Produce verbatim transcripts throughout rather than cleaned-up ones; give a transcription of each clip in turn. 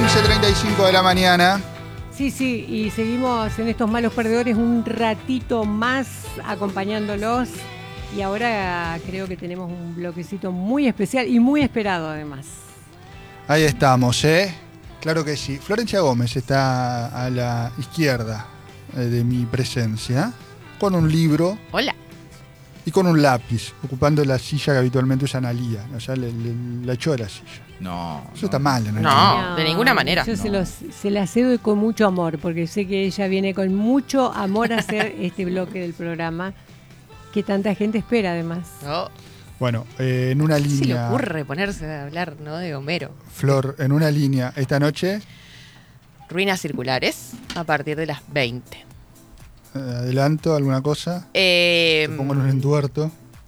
once treinta y cinco de la mañana. Sí, sí, y seguimos en estos malos perdedores un ratito más acompañándolos. Y ahora creo que tenemos un bloquecito muy especial y muy esperado además. Ahí estamos, ¿eh? Claro que sí. Florencia Gómez está a la izquierda eh, de mi presencia, con un libro. Hola. Y con un lápiz, ocupando la silla que habitualmente usa Analía. O sea, le, le, la echó de la silla. No. Eso no. está mal, ¿no? No, de ninguna manera. Yo No. se, los, se la cedo con mucho amor, porque sé que ella viene con mucho amor a hacer este bloque del programa, que tanta gente espera además. No. Bueno, eh, en una ¿Qué se le línea. ocurre ponerse a hablar, ¿no?, de Homero? Flor, en una línea, esta noche. Ruinas circulares a partir de las veinte. Eh, adelanto, alguna cosa. Eh, Te pongo en un entuerto.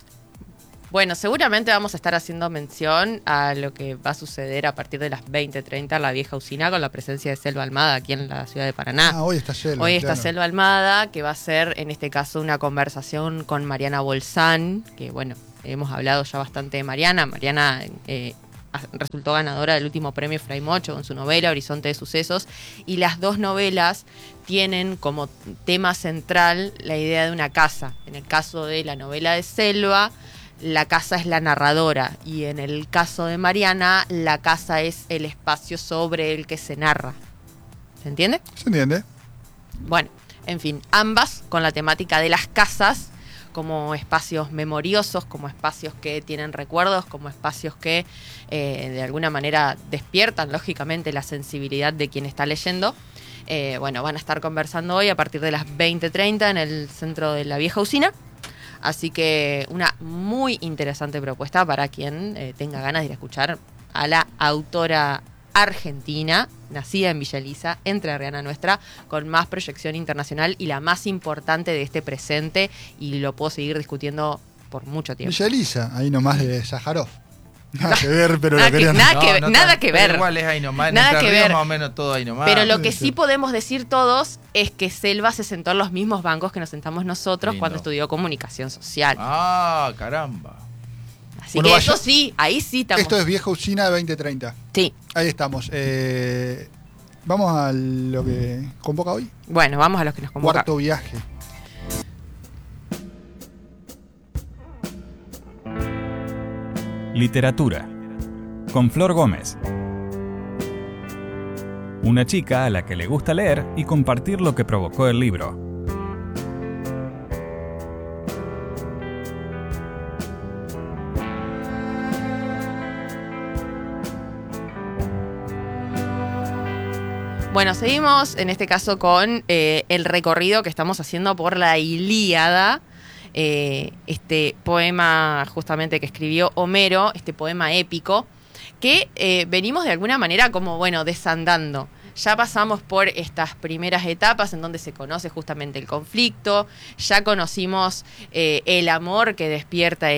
Bueno, seguramente vamos a estar haciendo mención a lo que va a suceder a partir de las veinte treinta en la vieja usina, con la presencia de Selva Almada aquí en la ciudad de Paraná. Ah, hoy está Selva. Hoy claro. está Selva Almada, que va a ser en este caso una conversación con Mariana Bolzán, que bueno, hemos hablado ya bastante de Mariana. Mariana eh, resultó ganadora del último premio Fray Mocho con su novela Horizonte de Sucesos, y las dos novelas tienen como tema central la idea de una casa. En el caso de la novela de Selva, la casa es la narradora, y en el caso de Mariana, la casa es el espacio sobre el que se narra. ¿Se entiende? ¿Se entiende? Bueno, en fin, ambas con la temática de las casas como espacios memoriosos, como espacios que tienen recuerdos, como espacios que eh, de alguna manera despiertan lógicamente la sensibilidad de quien está leyendo. Eh, bueno, van a estar conversando hoy a partir de las veinte treinta en el centro de la vieja usina. Así que una muy interesante propuesta para quien eh, tenga ganas de ir a escuchar a la autora argentina, nacida en Villa Elisa, entrerriana nuestra, con más proyección internacional y la más importante de este presente, y lo puedo seguir discutiendo por mucho tiempo. Villa Elisa, ahí nomás de Sájarov. Nada que ver, pero Nada lo que- querían. nada que- No, no nada tan- que pero ver. Igual es ahí nomás. En Nada Entre que Ríos, ver. más o menos todo ahí nomás. Pero lo que sí. sí podemos decir todos es que Selva se sentó en los mismos bancos que nos sentamos nosotros Lindo. cuando estudió comunicación social. Ah, caramba. Así Bueno, que vaya- eso sí, ahí sí estamos. Esto es vieja usina de veinte treinta. Sí. Ahí estamos. Eh, vamos a lo que convoca hoy. Bueno, vamos a los que nos convocan. Cuarto viaje. Literatura, con Flor Gómez. Una chica a la que le gusta leer y compartir lo que provocó el libro. Bueno, seguimos en este caso con eh, el recorrido que estamos haciendo por la Ilíada, eh, este poema justamente que escribió Homero, este poema épico, que eh, venimos de alguna manera como, bueno, desandando. Ya pasamos por estas primeras etapas en donde se conoce justamente el conflicto, ya conocimos eh, el amor que despierta